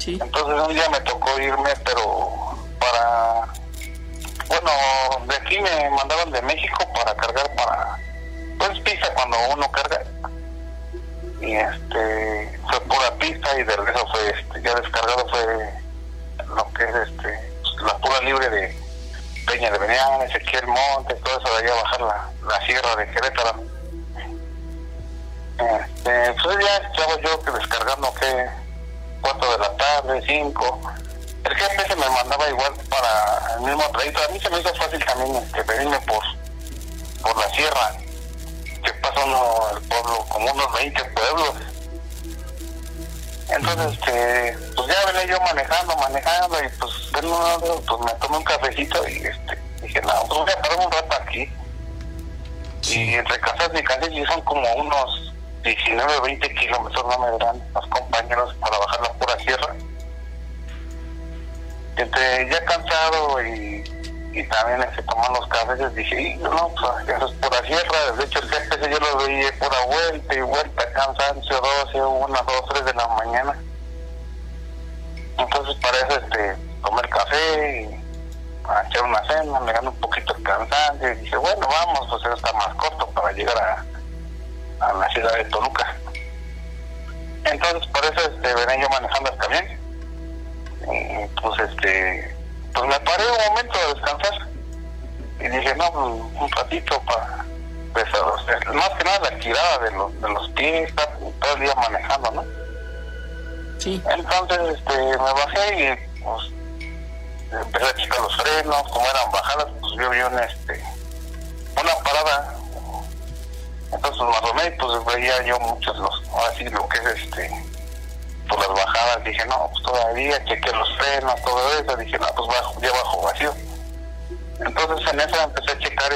Sí. Entonces un día me tocó irme, pero bueno, de aquí me mandaban de México para cargar pues pista cuando uno carga. Y fue pura pista y de regreso fue, ya descargado fue lo que es la pura libre de Peña de Benián, Ezequiel Montes, todo eso de allá bajar la sierra de Querétaro. Pues ya estaba yo descargando 4 de la tarde, 5. El GPS me mandaba igual para el mismo trayecto. A mí se me hizo fácil también venirme por la sierra, que pasa el pueblo, como unos 20 pueblos. Entonces, pues ya venía yo manejando, y pues de nuevo, pues me tomé un cafecito y dije, no, pues voy a parar un rato aquí. Y entre casas y calles son como unos 19, 20 kilómetros, no me verán los compañeros para bajar la pura sierra. Ya cansado y también tomando los cafés, dije, no, pues eso es pura sierra. De hecho el GPS yo lo veía pura vuelta y vuelta, cansancio, 12, 1, 2, 3 de la mañana. Entonces para eso tomé el café y a echar una cena, me ganó un poquito el cansancio y dije, bueno, vamos, pues eso está más corto para llegar a la ciudad de Toluca. Entonces por eso venía yo manejando el camión. Y pues me paré un momento a descansar y dije, no, pues, un ratito para más que nada la tirada de los pies, todo el día manejando, ¿no? Sí. Entonces me bajé y pues empecé a checar los frenos, como eran bajadas, pues yo vi una parada. Entonces más o menos pues veía yo muchos ahora sí lo que es por las bajadas. Dije, no, pues todavía chequé los frenos, todo eso. Dije, no, pues ya bajo vacío. Entonces en esa empecé a checar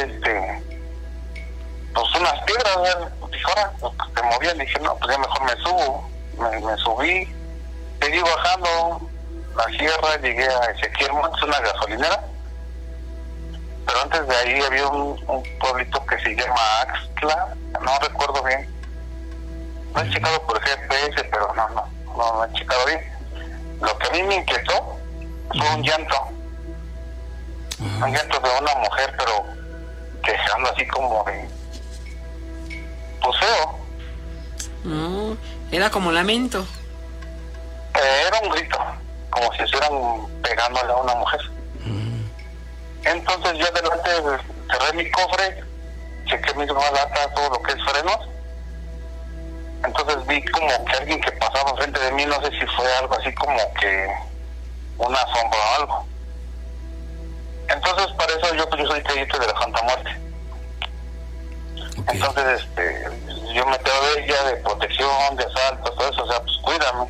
pues unas piedras, dije, ahora pues, se movían. Dije, no, pues ya mejor me subo. Me subí, seguí bajando la sierra, llegué a Ezequiel Montes, una gasolinera. Pero antes de ahí había un pueblito que se llama Axtla, no recuerdo bien. No he checado por GPS, pero no he checado bien. Lo que a mí me inquietó fue un llanto. Un llanto de una mujer, pero quejando así como de poseo. No, era como lamento. Era un grito, como si estuvieran pegándole a una mujer. Entonces yo adelante cerré mi cofre, chequé mis lata, todo lo que es frenos. Entonces vi como que alguien que pasaba enfrente de mí, no sé si fue algo así como que una sombra o algo. Entonces para eso yo soy creyente de la Santa Muerte. Okay. Entonces yo me quedo de ella, de protección, de asaltos, todo eso, o sea, pues cuídame.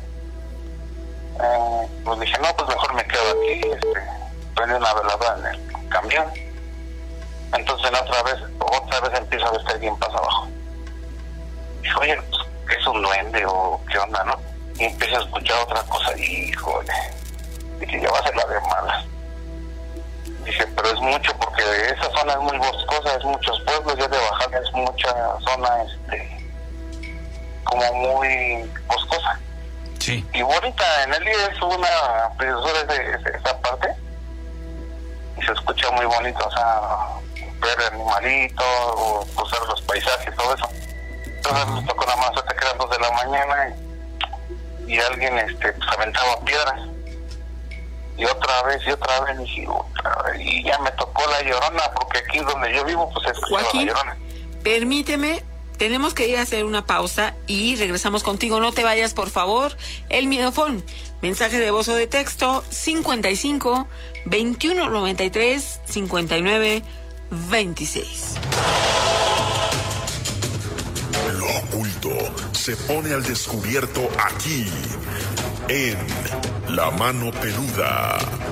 Pues dije, no, pues mejor me quedo aquí, prendí una velada en el camión. Entonces otra vez empiezo a ver que alguien pasa abajo. Dije, oye, pues, ¿es un duende o qué onda, no? Y empiezo a escuchar otra cosa, híjole. Dije, ya va a ser la de malas. Dije, pero es mucho porque esa zona es muy boscosa, es muchos pueblos, ya de bajada es mucha zona, como muy boscosa. Sí. Y bonita, en el día es una preciosa de esa parte y se escucha muy bonito, o sea, ver animalitos, o cruzar los paisajes, todo eso. Entonces me tocó nada más hasta que eran 2 de la mañana y alguien pues aventaba piedras. Y otra vez, y ya me tocó la Llorona, porque aquí donde yo vivo, pues es Joaquín, la Llorona. Permíteme, tenemos que ir a hacer una pausa y regresamos contigo. No te vayas, por favor. El Miedofón, mensaje de voz o de texto, 55 21 93 59 26. Lo oculto se pone al descubierto aquí, en La Mano Peluda.